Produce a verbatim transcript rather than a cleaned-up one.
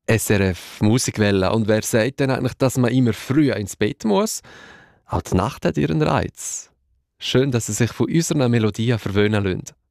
S R F Musikwelle. Und wer sagt denn eigentlich, dass man immer früh ins Bett muss? Auch die Nacht hat ihren Reiz. Schön, dass Sie sich von unserer Melodie verwöhnen lassen.